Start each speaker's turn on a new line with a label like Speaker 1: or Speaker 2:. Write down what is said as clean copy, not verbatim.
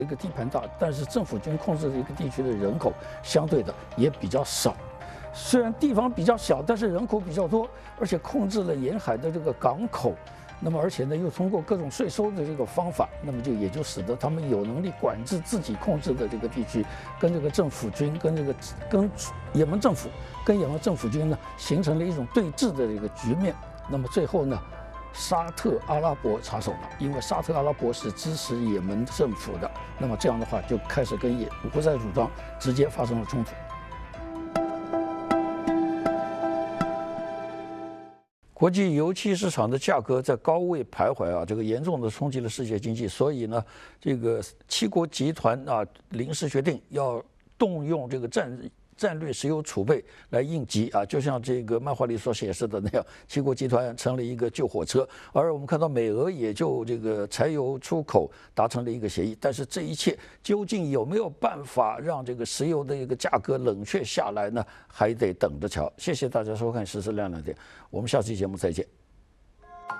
Speaker 1: 一个地盘大，但是政府军控制的一个地区的人口相对的也比较少。虽然地方比较小，但是人口比较多，而且控制了沿海的这个港口。那么，而且呢，又通过各种税收的这个方法，那么也就使得他们有能力管制自己控制的这个地区，跟这个政府军、跟也门政府、跟也门政府军呢，形成了一种对峙的这个局面。那么最后呢，沙特阿拉伯插手了，因为沙特阿拉伯是支持也门政府的，那么这样的话就开始跟胡塞武装直接发生了冲突。国际油气市场的价格在高位徘徊啊，这个严重的冲击了世界经济。所以呢，这个七国集团啊临时决定要动用这个战略石油储备来应急啊，就像这个漫画里所显示的那样，七国集团成了一个救火车，而我们看到美俄也就这个柴油出口达成了一个协议。但是这一切究竟有没有办法让这个石油的一个价格冷却下来呢？还得等着瞧。谢谢大家收看《时事亮亮点》，我们下期节目再见。